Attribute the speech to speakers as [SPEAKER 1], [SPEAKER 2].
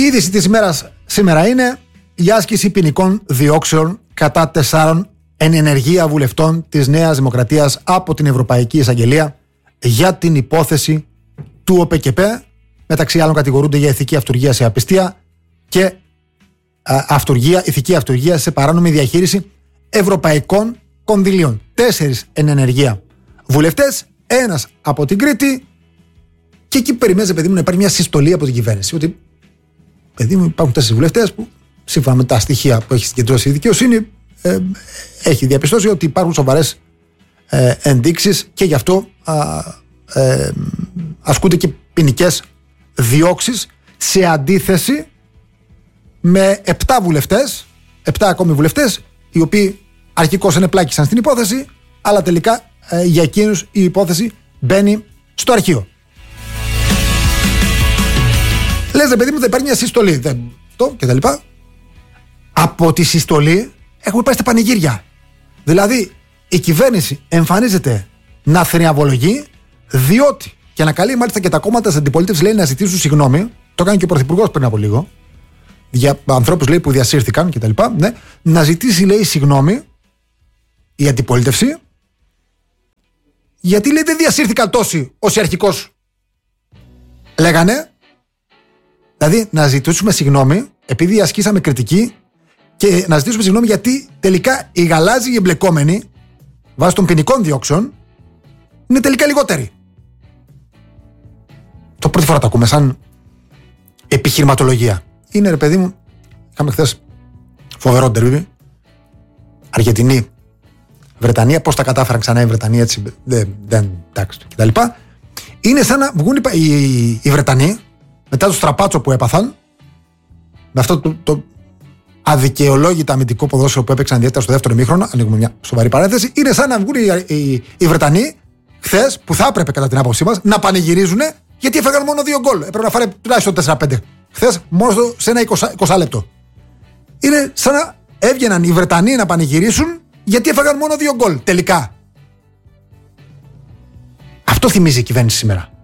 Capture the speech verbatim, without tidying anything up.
[SPEAKER 1] είδηση της ημέρας σήμερα είναι η άσκηση ποινικών διώξεων κατά τεσσάρων εν ενεργεία βουλευτών της Νέας Δημοκρατίας από την Ευρωπαϊκή Εισαγγελία για την υπόθεση του ΟΠΕΚΕΠΕ. Μεταξύ άλλων κατηγορούνται για ηθική αυτουργία σε απιστία και α, αυτουργία, ηθική αυτουργία σε παράνομη διαχείριση ευρωπαϊκών κονδυλίων. Τέσσερις εν ενεργεία βουλευτές, ένας από την Κρήτη, και εκεί περιμένει, παιδί μου, να υπάρχει μια συστολή από την κυβέρνηση. Ότι, παιδί μου, υπάρχουν τέσσερις βουλευτές που, σύμφωνα με τα στοιχεία που έχει συγκεντρώσει η δικαιοσύνη, ε, έχει διαπιστώσει ότι υπάρχουν σοβαρές ε, ενδείξεις και γι' αυτό α, ε, ασκούνται και ποινικές διώξεις, σε αντίθεση με επτά βουλευτές, επτά ακόμη βουλευτές, οι οποίοι αρχικώς ενεπλάκησαν στην υπόθεση, αλλά τελικά ε, για εκείνους η υπόθεση μπαίνει στο αρχείο. Λες, ρε παιδί μου, θα υπάρχει μια συστολή, δεν, το και τα λοιπά. Από τη συστολή έχουμε πάει στα πανηγύρια. Δηλαδή η κυβέρνηση εμφανίζεται να θριαμβολογεί, διότι, και ανακαλεί μάλιστα και τα κόμματα της αντιπολίτευσης, λέει, να ζητήσουν συγγνώμη. Το κάνει και ο Πρωθυπουργός πριν από λίγο, για ανθρώπους, λέει, που διασύρθηκαν κτλ. Ναι, να ζητήσει, λέει, συγγνώμη η αντιπολίτευση, γιατί, λέει, δεν διασύρθηκαν τόσοι όσοι αρχικώς λέγανε. Δηλαδή να ζητήσουμε συγγνώμη επειδή ασκήσαμε κριτική, και να ζητήσουμε συγγνώμη γιατί τελικά οι γαλάζιοι εμπλεκόμενοι βάσει των ποινικών διώξεων είναι τελικά λιγότεροι. Το πρώτη φορά το ακούμε σαν επιχειρηματολογία. Είναι, ρε παιδί μου, είχαμε χθες φοβερό ντερβί, Αργεντινή, Βρετανία, πώς τα κατάφεραν ξανά οι Βρετανοί, έτσι, δεν, δεν, εντάξει, κτλ. Είναι σαν να βγουν οι, οι, οι Βρετανοί μετά το στραπάτσο που έπαθαν, με αυτό το, το αδικαιολόγητα αμυντικό ποδόσφαιρο που έπαιξαν ιδιαίτερα στο δεύτερο ημίχρονο, ανοίγουμε μια σοβαρή παρένθεση, είναι σαν να βγουν οι, οι, οι Βρετανοί χθες, που θα έπρεπε κατά την άποψή μας να πανηγυρίζουν, γιατί έφεγαν μόνο δύο γκολ. Έπρεπε να φάρε τουλάχιστον τέσσερα πέντε χθες, μόνο σε ένα είκοσι λεπτό. Είναι σαν να έβγαιναν οι Βρετανοί να πανηγυρίσουν, γιατί έφαγαν μόνο δύο γκολ τελικά. Αυτό θυμίζει η κυβέρνηση σήμερα.